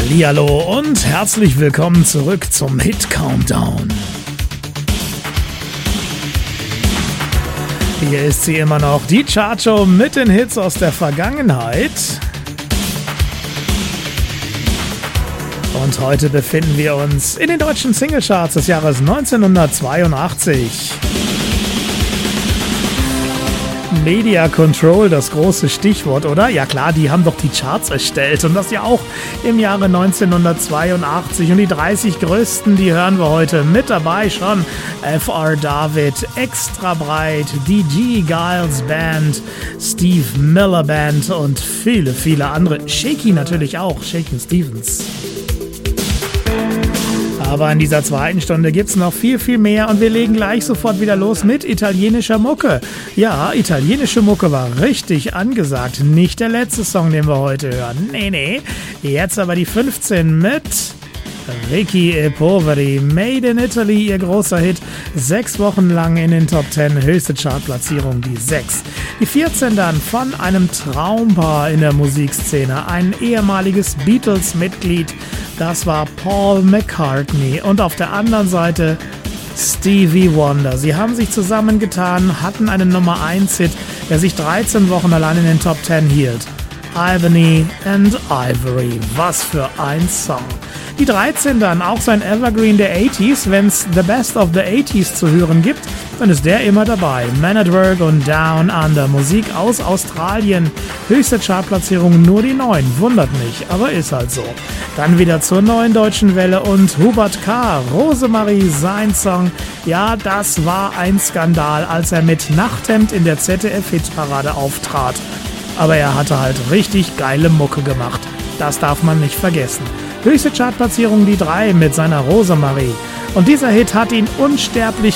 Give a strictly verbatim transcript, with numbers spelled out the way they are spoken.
Hallihallo und herzlich willkommen zurück zum Hit Countdown. Hier ist sie immer noch, die Chartshow mit den Hits aus der Vergangenheit. Und heute befinden wir uns in den deutschen Singlecharts des Jahres neunzehnhundertzweiundachtzig. Media Control, das große Stichwort, oder? Ja klar, die haben doch die Charts erstellt und das ja auch im Jahre neunzehnhundertzweiundachtzig. Und die dreißig größten, die hören wir heute mit dabei schon. F R David, Extra Breit, die G. Giles Band, Steve Miller Band und viele, viele andere. Shaky natürlich auch, Shaky Stevens. Aber in dieser zweiten Stunde gibt's noch viel, viel mehr und wir legen gleich sofort wieder los mit italienischer Mucke. Ja, italienische Mucke war richtig angesagt. Nicht der letzte Song, den wir heute hören. Nee, nee. Jetzt aber die fünfzehn mit Ricky e Poveri, Made in Italy, ihr großer Hit. Sechs Wochen lang in den Top zehn, höchste Chartplatzierung, die sechs. Die vierzehn dann von einem Traumpaar in der Musikszene, ein ehemaliges Beatles-Mitglied, das war Paul McCartney. Und auf der anderen Seite Stevie Wonder. Sie haben sich zusammengetan, hatten einen Nummer eins Hit, der sich dreizehn Wochen allein in den Top zehn hielt. Ebony and Ivory, was für ein Song. Die dreizehn dann, auch sein Evergreen der achtziger, wenn es The Best of the achtziger zu hören gibt, dann ist der immer dabei. Man at Work und Down Under, Musik aus Australien, höchste Chartplatzierung nur die neun, wundert mich, aber ist halt so. Dann wieder zur neuen deutschen Welle und Hubert K., Rosemarie, sein Song, ja, das war ein Skandal, als er mit Nachthemd in der Z D F-Hitparade auftrat. Aber er hatte halt richtig geile Mucke gemacht, das darf man nicht vergessen. Höchste Chartplatzierung die drei mit seiner Rosemarie. Und dieser Hit hat ihn unsterblich